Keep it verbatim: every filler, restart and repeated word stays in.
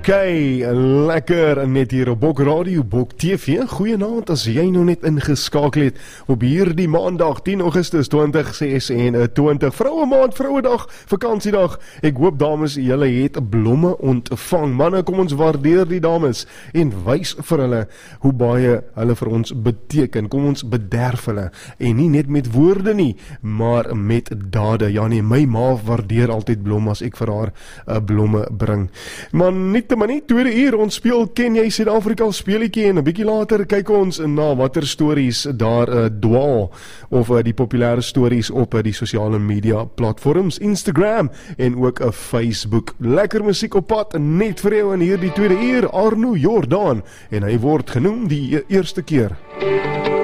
Oké, lekker net hier op Bok Radio, Bok T V. Goeienaand as jy nou net ingeskakel het op hierdie maandag tien Augustus twintig ses-en-twintig. Vroue maand, vroue dag, vakansiedag. Ek hoop dames, julle het blomme ontvang. Manne, kom ons waardeer die dames en wys vir hulle hoe baie hulle vir ons beteken. Kom ons bederf hulle en nie net met woorde nie, maar met dade. Ja nee, my ma waardeer altyd blomme as ek vir haar uh, blomme bring. Maar nie te maar nie, tweede uur, ons speel Ken jy Suid-Afrika speelietjie en 'n bietjie later kyk ons na watter stories daar uh, dwaal of uh, die populêre stories op uh, die sosiale media platforms, Instagram en ook 'n uh, Facebook. Lekker musiek op pad net vir jou in hierdie tweede uur, Arno Jordan, en hy word genoem die e- eerste keer.